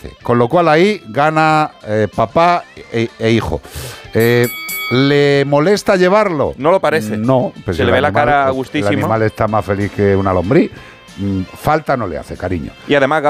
hace. Con lo cual ahí gana papá e hijo. ¿Le molesta llevarlo? No lo parece. No. Pues se le ve la cara gustísimo. El animal está más feliz que una lombriz. Falta no le hace, cariño. Y además,